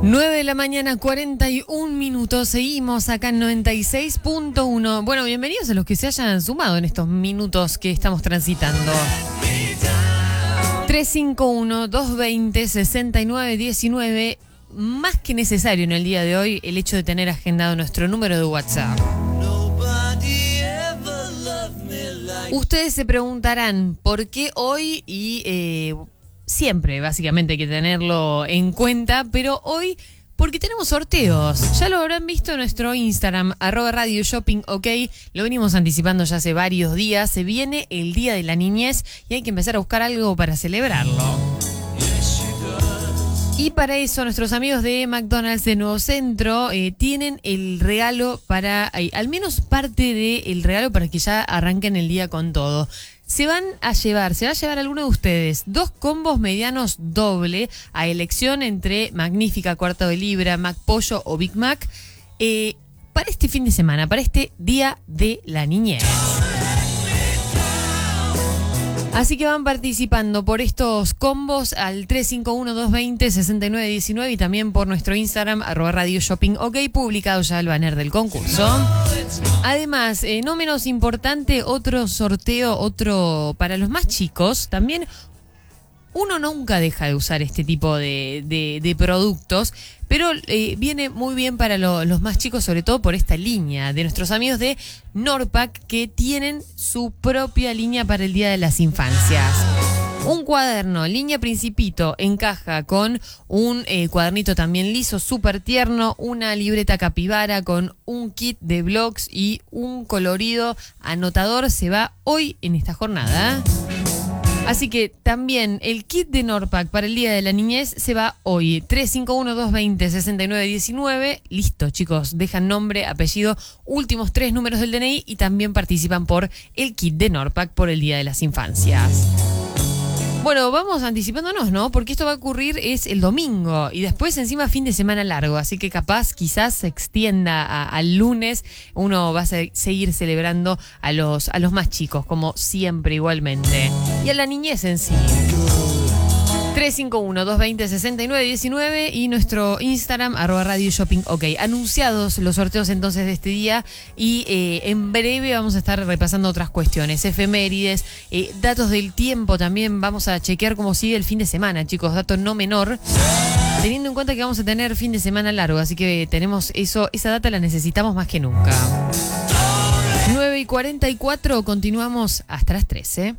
9 de la mañana, 41 minutos. Seguimos acá en 96.1. Bueno, bienvenidos a los que se hayan sumado en estos minutos que estamos transitando. 351-220-6919. Más que necesario en el día de hoy el hecho de tener agendado nuestro número de WhatsApp. Ustedes se preguntarán por qué hoy y siempre básicamente hay que tenerlo en cuenta, pero hoy porque tenemos sorteos. Ya lo habrán visto en nuestro Instagram, @radioshoppingok. Lo venimos anticipando ya hace varios días. Se viene el Día de la Niñez y hay que empezar a buscar algo para celebrarlo. Y para eso nuestros amigos de McDonald's de Nuevo Centro tienen el regalo para, al menos parte del regalo para que ya arranquen el día con todo. Se va a llevar alguno de ustedes 2 combos medianos doble a elección entre Magnífica, Cuarto de Libra, McPollo o Big Mac para este fin de semana, para este Día de la Niñez. Así que van participando por estos combos al 351-220-6919 y también por nuestro Instagram, @radioshoppingok, publicado ya el banner del concurso. Además, no menos importante, otro sorteo, para los más chicos, también. Uno nunca deja de usar este tipo de productos, pero viene muy bien para los más chicos, sobre todo por esta línea de nuestros amigos de Norpac, que tienen su propia línea para el Día de las Infancias. Un cuaderno, línea Principito, en caja con un cuadernito también liso, súper tierno, una libreta capibara con un kit de blogs y un colorido anotador. Se va hoy en esta jornada. Así que también el kit de Norpac para el Día de la Niñez se va hoy. 351-220-6919. Listo, chicos. Dejan nombre, apellido, últimos 3 números del DNI y también participan por el kit de Norpac por el Día de las Infancias. Bueno, vamos anticipándonos, ¿no? Porque esto va a ocurrir es el domingo y después encima fin de semana largo, así que quizás se extienda al lunes. Uno va a seguir celebrando a los más chicos, como siempre igualmente. Y a la niñez en sí. 351-220-6919 y nuestro Instagram, @radioshoppingok. Anunciados los sorteos entonces de este día y en breve vamos a estar repasando otras cuestiones, efemérides, datos del tiempo también. Vamos a chequear cómo sigue el fin de semana, chicos, dato no menor, teniendo en cuenta que vamos a tener fin de semana largo, así que tenemos esa data la necesitamos más que nunca. 9:44, continuamos hasta las 13.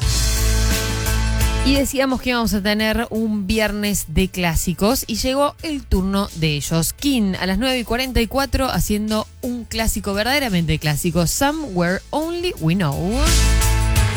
Y decíamos que íbamos a tener un viernes de clásicos y llegó el turno de ellos. King a las 9:44 haciendo un clásico verdaderamente clásico, Somewhere Only We Know.